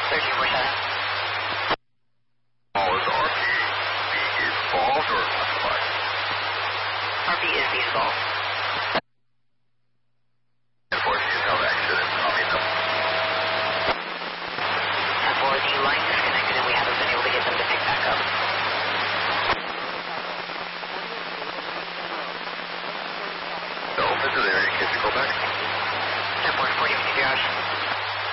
1347. Is RP is involved or classified? RP is default. Unfortunately, no accident. Copy them. And for the line disconnected and we haven't been able to get them to pick back up. The open to the area, kids, go back. 10-4, 40 garage.